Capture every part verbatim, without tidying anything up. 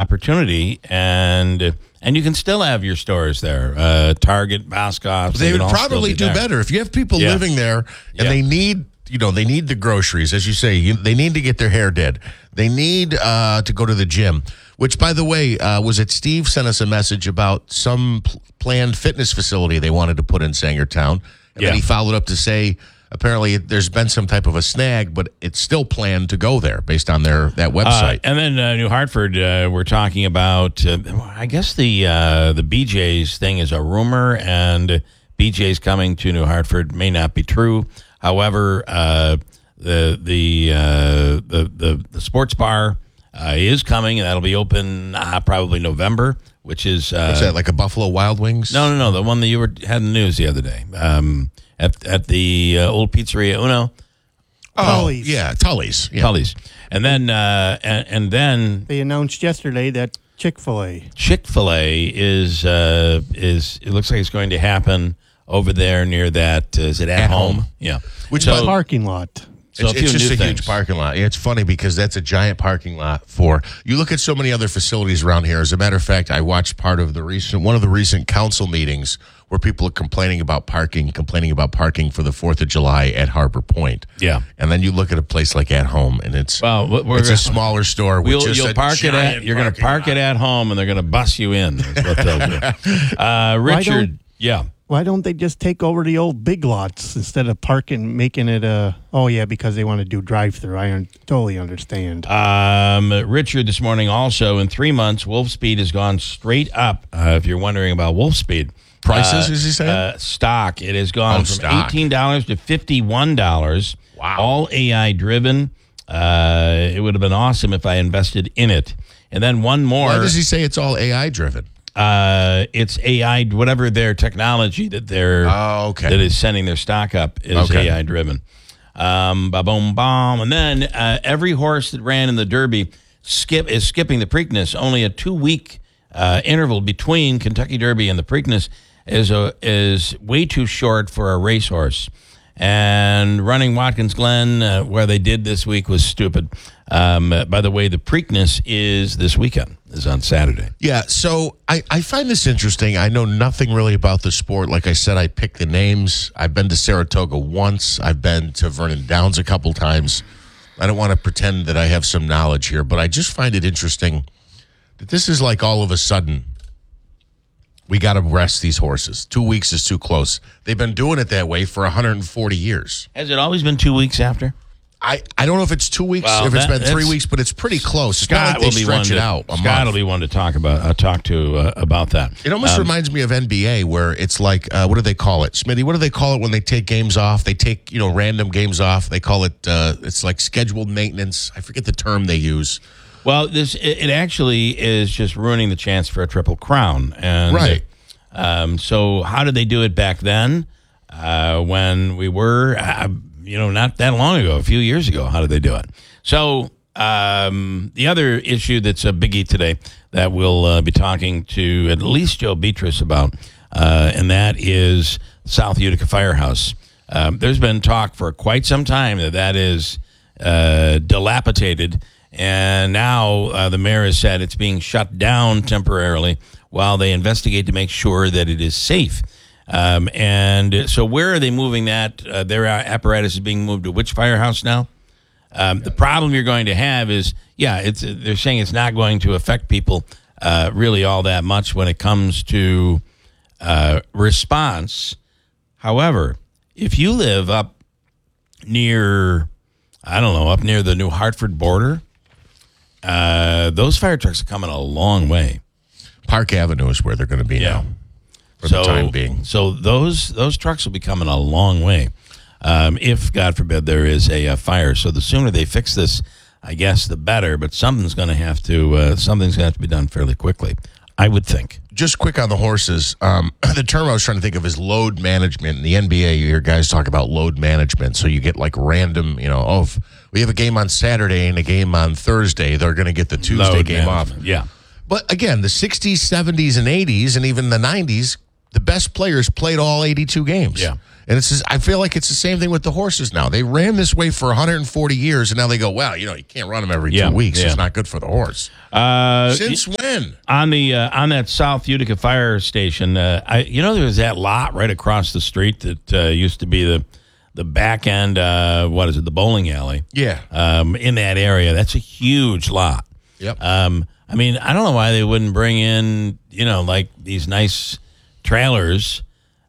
opportunity, and and you can still have your stores there. Uh, Target, Boscov's. They would probably do there. better if you have people yeah. living there and yeah. they need, you know, they need the groceries, as you say. You, they need to get their hair did. They need uh, to go to the gym. Which, by the way, uh, was it Steve sent us a message about some pl- planned fitness facility they wanted to put in Sangertown, and yeah. then he followed up to say, apparently there's been some type of a snag, but it's still planned to go there based on their that website. Uh, and then uh, New Hartford, uh, we're talking about, uh, I guess the uh, the B J's thing is a rumor, and B J's coming to New Hartford may not be true. However, uh, the the, uh, the the the sports bar uh, is coming, and that'll be open uh, probably November, which is uh, what's that, like a Buffalo Wild Wings? No, no, no, the one that you were had in the news the other day. Um, At at the uh, old Pizzeria Uno. Oh, Tully's. yeah, Tully's. Yeah. Tully's. And then, uh, and, and then... They announced yesterday that Chick-fil-A. Chick-fil-A is, uh, is it looks like it's going to happen over there near that, uh, is it At, at home? home? Yeah. Which so, parking lot. So it's, it's just a things. huge parking lot. It's funny because that's a giant parking lot for, you look at so many other facilities around here. As a matter of fact, I watched part of the recent, one of the recent council meetings where people are complaining about parking, complaining about parking for the fourth of July at Harbor Point. Yeah. And then you look at a place like At Home, and it's well, we're it's gonna, a smaller store with just you'll a park it at, You're going to park lot. it at home, and they're going to bus you in. Is what they'll do. Uh, Richard, yeah. Why don't they just take over the old Big Lots instead of parking, making it a, oh, yeah, because they want to do drive-through. I un- totally understand. Um, Richard, this morning also, in three months, Wolf Speed has gone straight up, uh, if you're wondering about Wolf Speed. Prices, uh, is he saying? Uh, stock. It has gone oh, from stock. eighteen dollars to fifty-one dollars. Wow. All A I-driven. Uh, it would have been awesome if I invested in it. And then one more. Why does he say it's all A I-driven? Uh, it's A I, whatever their technology that they're oh, okay. that is sending their stock up is okay. A I driven. Um, ba boom bomb, and then uh, every horse that ran in the Derby skip is skipping the Preakness. Only a two week uh, interval between Kentucky Derby and the Preakness is a, is way too short for a racehorse. And running Watkins Glen, uh, where they did this week, was stupid. Um, uh, by the way, the Preakness is this weekend, is on Saturday. Yeah, so I, I find this interesting. I know nothing really about the sport. Like I said, I picked the names. I've been to Saratoga once. I've been to Vernon Downs a couple times. I don't want to pretend that I have some knowledge here, but I just find it interesting that this is like all of a sudden, we got to rest these horses. Two weeks is too close. They've been doing it that way for one hundred forty years. Has it always been two weeks after? I, I don't know if it's two weeks, well, if it's that, been three weeks, but it's pretty close. Scott it's not like will they be stretch one it to, out a Scott month. will be one to talk about uh, talk to uh, about that. It almost um, reminds me of N B A, where it's like, uh, what do they call it, Smitty? What do they call it when they take games off? They take, you know, random games off. They call it, uh, it's like scheduled maintenance. I forget the term they use. Well, this it, it actually is just ruining the chance for a triple crown. And right. Um, so how did they do it back then uh, when we were, uh, you know, not that long ago, a few years ago? How did they do it? So um, the other issue that's a biggie today that we'll uh, be talking to at least Joe Beatrice about, uh, and that is South Utica Firehouse. Um, there's been talk for quite some time that that is uh, dilapidated, and now uh, the mayor has said it's being shut down temporarily while they investigate to make sure that it is safe. Um, and so where are they moving that? Uh, their apparatus is being moved to which firehouse now? Um, the problem you're going to have is, yeah, it's they're saying it's not going to affect people uh, really all that much when it comes to uh, response. However, if you live up near, I don't know, up near the New Hartford border, uh, those fire trucks are coming a long way. Park Avenue is where they're going to be yeah. now, for so, the time being. So those those trucks will be coming a long way, um, if, God forbid, there is a, a fire. So the sooner they fix this, I guess, the better. But something's going to have to uh, something's going to have to be done fairly quickly, I would think. Just quick on the horses. Um, the term I was trying to think of is load management. In the N B A, you hear guys talk about load management. So you get like random, you know, oh, if we have a game on Saturday and a game on Thursday, they're going to get the Tuesday load game management. off. Yeah. But again, the sixties, seventies, and eighties, and even the nineties, the best players played all eighty-two games. Yeah. And it's just, I feel like it's the same thing with the horses now. They ran this way for one hundred forty years, and now they go, well, you know, you can't run them every Yeah, two weeks. yeah. It's not good for the horse. Uh, Since when? on the uh, on that South Utica fire station, uh, I you know there was that lot right across the street that uh, used to be the the back end. Uh, what is it? The bowling alley. Yeah. Um, in that area, that's a huge lot. Yep. Um, I mean, I don't know why they wouldn't bring in, you know, like these nice trailers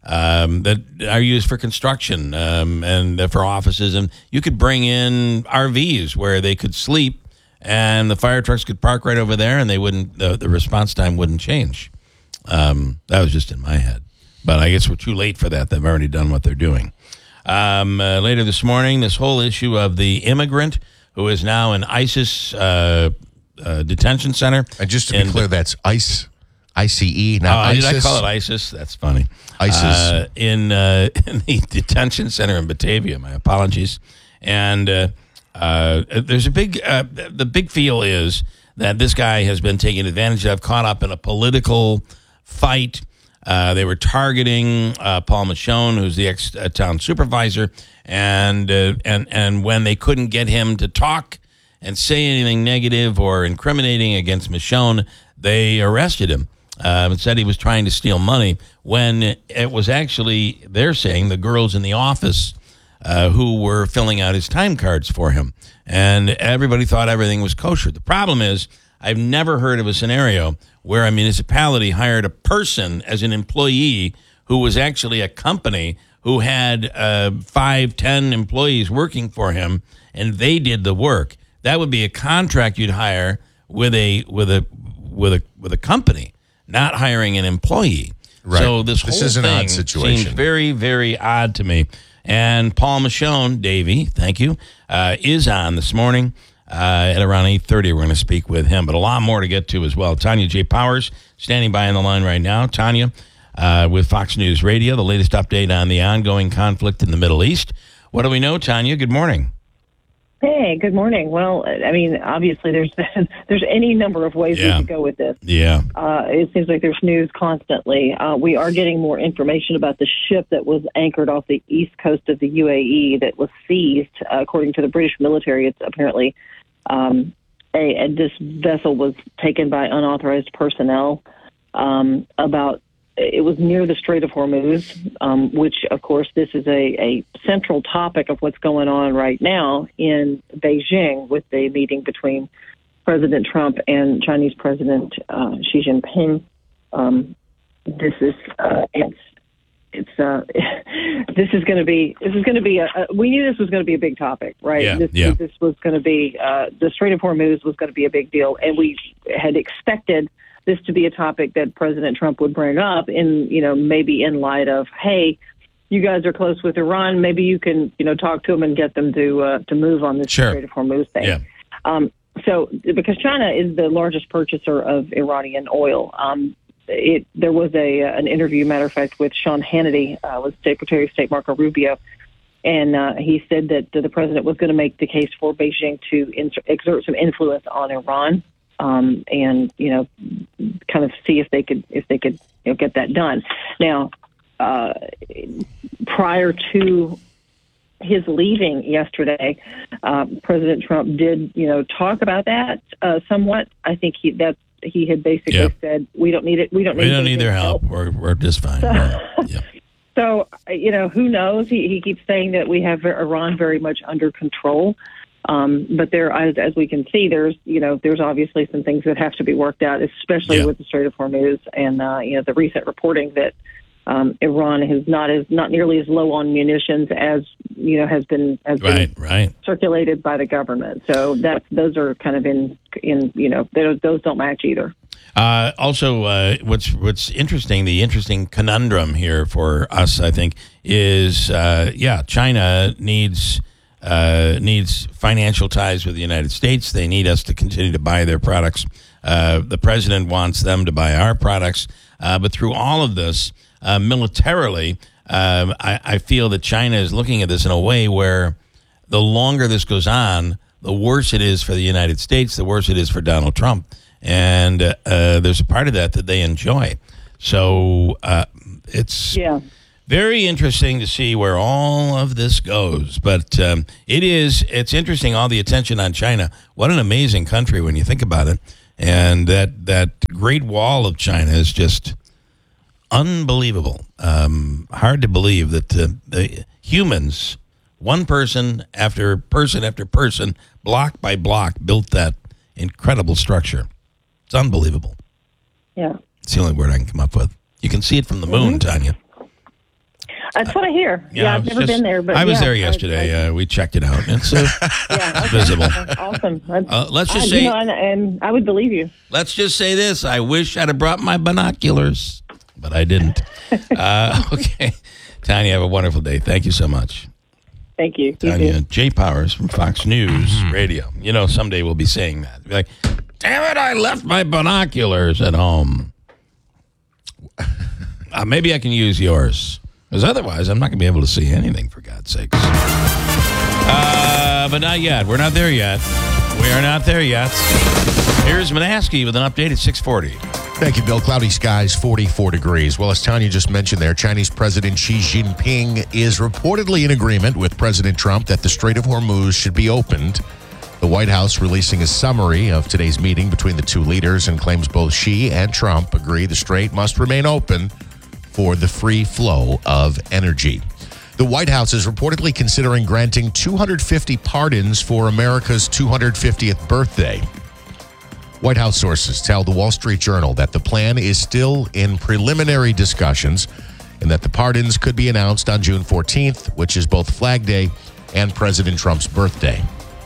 um, that are used for construction um, and uh, for offices, and you could bring in R Vs where they could sleep, and the fire trucks could park right over there, and they wouldn't. The, the response time wouldn't change. Um, that was just in my head, but I guess we're too late for that. They've already done what they're doing. Um, uh, later this morning, this whole issue of the immigrant who is now in ISIS uh, uh, detention center. And just to be And- clear, that's ICE, I C E, Oh, not did ISIS. I call it ISIS? That's funny. ISIS. Uh, in, uh, in the detention center in Batavia. My apologies. And uh, uh, there's a big, uh, the big feel is that this guy has been taken advantage of, caught up in a political fight. Uh, they were targeting uh, Paul Michonne, who's the ex-town supervisor, and uh, and and when they couldn't get him to talk and say anything negative or incriminating against Michonne, they arrested him um, and said he was trying to steal money. When it was actually, they're saying, the girls in the office uh, who were filling out his time cards for him, and everybody thought everything was kosher. The problem is, I've never heard of a scenario where a municipality hired a person as an employee who was actually a company who had uh, five, ten employees working for him, and they did the work. That would be a contract you'd hire with a with a with a with a company, not hiring an employee. Right. So this, This whole is an thing odd situation. seems very, very odd to me. And Paul Michonne, Davey, thank you, uh, is on this morning. Uh, at around eight thirty, we're going to speak with him, but a lot more to get to as well. Tanya J. Powers standing by on the line right now. Tanya, uh, with Fox News Radio, the latest update on the ongoing conflict in the Middle East. What do we know, Tanya? Good morning. Hey, good morning. Well, I mean, obviously, there's there's any number of ways Yeah. we could go with this. Yeah. Uh, it seems like there's news constantly. Uh, we are getting more information about the ship that was anchored off the east coast of the U A E that was seized, uh, according to the British military. It's apparently um, a, a this vessel was taken by unauthorized personnel. Um, about it was near the Strait of Hormuz, um, which, of course, this is a, a central topic of what's going on right now in Beijing with the meeting between President Trump and Chinese President uh, Xi Jinping. Um, this is uh, it's it's uh, this is going to be this is going to be a, a we knew this was going to be a big topic, right? Yeah, this, yeah. this was going to be uh, the Strait of Hormuz was going to be a big deal, and we had expected this to be a topic that President Trump would bring up in, you know, maybe in light of, hey, you guys are close with Iran. Maybe you can, you know, talk to them and get them to uh, to move on this Sure. Strait of Hormuz thing. Yeah. Um, so because China is the largest purchaser of Iranian oil, um, it there was a an interview, matter of fact, with Sean Hannity, uh, with Secretary of State Marco Rubio, and uh, he said that the president was going to make the case for Beijing to in- exert some influence on Iran. Um, and you know, kind of see if they could if they could you know, get that done. Now, uh, prior to his leaving yesterday, uh, President Trump did you know talk about that uh, somewhat. I think he that he had basically Yeah. said we don't need it. We don't need We don't need Beijing's their help. We're, we're just fine. Right. Yeah. So, you know, who knows? He, he keeps saying that we have Iran very much under control. Um, but there, as, as we can see, there's, you know, there's obviously some things that have to be worked out, especially Yeah. with the Strait of Hormuz and, uh, you know, the recent reporting that um, Iran is not as not nearly as low on munitions as, you know, has been has Right, been right. circulated by the government. So that those are kind of in in you know they don't- those don't match either. Uh, also, uh, what's what's interesting, the interesting conundrum here for us, I think, is uh, yeah, China needs uh, needs financial ties with the United States. They need us to continue to buy their products. Uh, the president wants them to buy our products, uh, but through all of this, uh, militarily, um, I, I feel that China is looking at this in a way where the longer this goes on, the worse it is for the United States, the worse it is for Donald Trump. And uh, uh, there's a part of that that they enjoy. So uh, it's Yeah. very interesting to see where all of this goes. But um, it is, it's interesting, all the attention on China. What an amazing country when you think about it. And that, that Great Wall of China is just unbelievable. Um, hard to believe that uh, the humans, one person after person after person, block by block, built that incredible structure. It's unbelievable. Yeah. It's the only word I can come up with. You can see it from the moon, Mm-hmm. Tanya. That's what I hear. Yeah, I I've was never just- been there, but I was yeah, there yesterday. I, I, uh, we checked it out. It's uh, yeah, okay. visible. That's awesome. That's, Uh, let's just I, say- you know, and, and I would believe you. let's just say this. I wish I'd have brought my binoculars, but I didn't. uh, okay. Tanya, have a wonderful day. Thank you so much. Thank you. You Tanya, too. Jay Powers from Fox News Radio. You know, someday we'll be saying that. Be like, damn it, I left my binoculars at home. Uh, maybe I can use yours. Because otherwise, I'm not going to be able to see anything, for God's sakes. Uh, but not yet. We're not there yet. We are not there yet. Here's Manaski with an update at six forty. Thank you, Bill. Cloudy skies, forty-four degrees. Well, as Tanya just mentioned there, Chinese President Xi Jinping is reportedly in agreement with President Trump that the Strait of Hormuz should be opened. The White House releasing a summary of today's meeting between the two leaders and claims both Xi and Trump agree the strait must remain open for the free flow of energy. The White House is reportedly considering granting two hundred fifty pardons for America's two hundred fiftieth birthday. White House sources tell the Wall Street Journal that the plan is still in preliminary discussions and that the pardons could be announced on June fourteenth, which is both Flag Day and President Trump's birthday.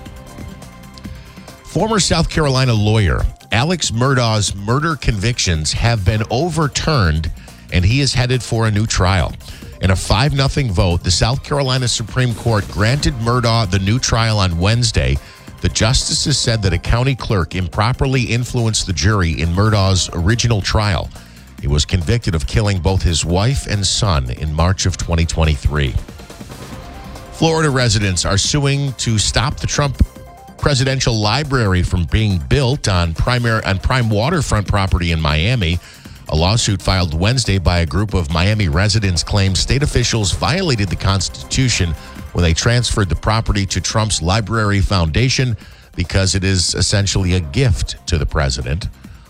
Former South Carolina lawyer Alex Murdaugh's murder convictions have been overturned, and he is headed for a new trial. In a five nothing vote, the South Carolina Supreme Court granted Murdaugh the new trial on Wednesday. The justices said that a county clerk improperly influenced the jury in Murdaugh's original trial. He was convicted of killing both his wife and son in March of twenty twenty-three. Florida residents are suing to stop the Trump Presidential Library from being built on primary on prime waterfront property in Miami. A lawsuit filed Wednesday by a group of Miami residents claims state officials violated the Constitution when they transferred the property to Trump's Library Foundation because it is essentially a gift to the president.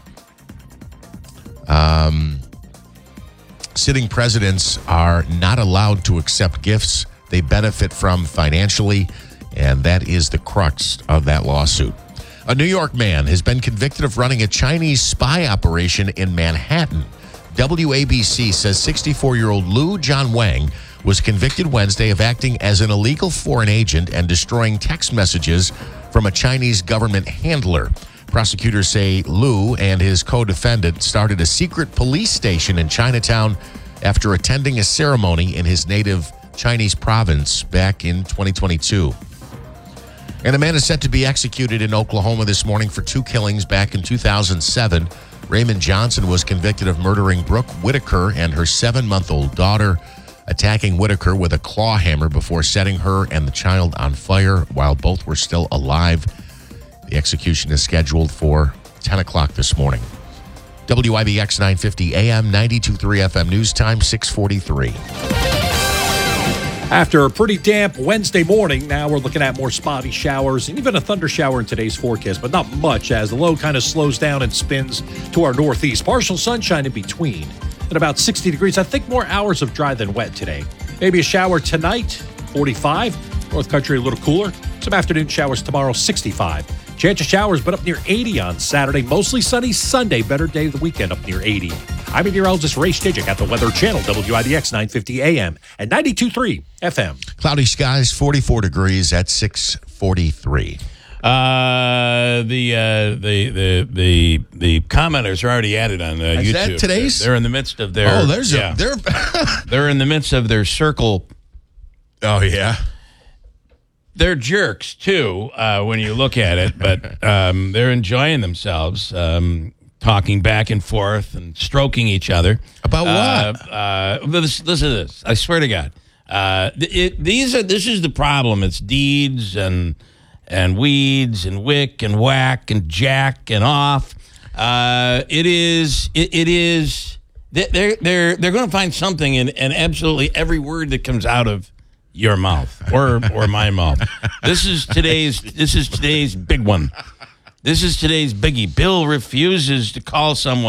Um, sitting presidents are not allowed to accept gifts they benefit from financially, and that is the crux of that lawsuit. A New York man has been convicted of running a Chinese spy operation in Manhattan. W A B C says sixty-four-year-old Lu Jianwang was convicted Wednesday of acting as an illegal foreign agent and destroying text messages from a Chinese government handler. Prosecutors say Lu and his co-defendant started a secret police station in Chinatown after attending a ceremony in his native Chinese province back in twenty twenty-two. And a man is set to be executed in Oklahoma this morning for two killings back in two thousand seven. Raymond Johnson was convicted of murdering Brooke Whitaker and her seven-month-old daughter, attacking Whitaker with a claw hammer before setting her and the child on fire while both were still alive. The execution is scheduled for ten o'clock this morning. W I B X nine fifty A M, ninety-two point three F M News Time, six forty-three. After a pretty damp Wednesday morning, now we're looking at more spotty showers and even a thunder shower in today's forecast, but not much as the low kind of slows down and spins to our northeast. Partial sunshine in between at about sixty degrees. I think more hours of dry than wet today. Maybe a shower tonight, forty-five. North Country a little cooler. Some afternoon showers tomorrow, sixty-five. Chance of showers, but up near eighty on Saturday. Mostly sunny Sunday. Better day of the weekend, up near eighty. I'm meteorologist Ray Stidgick at the Weather Channel, W I B X nine fifty A M and ninety-two point three F M. Cloudy skies, forty-four degrees at six forty-three. Uh, the, uh, the the the the commenters are already at it on uh, Is YouTube. that today's? They're, they're in the midst of their. Oh, there's yeah. a there. They're in the midst of their circle. Oh yeah. They're jerks too uh, when you look at it, but um, they're enjoying themselves, um, talking back and forth and stroking each other. About what? Uh, uh, listen, listen to this. I swear to God, uh, it, these are. This is the problem. It's deeds and and weeds and wick and whack and jack and off. Uh, it is. It, it is They- They're they're they're going to find something in, in absolutely every word that comes out of your mouth or or my mouth. This is today's this is today's big one. This is today's biggie. Bill refuses to call someone